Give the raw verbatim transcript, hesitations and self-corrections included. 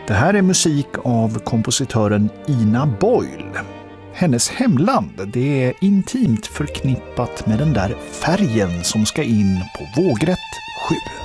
Det här är musik av kompositören Ina Boyle. Hennes hemland, det är intimt förknippat med den där färgen som ska in på vågrätt sju.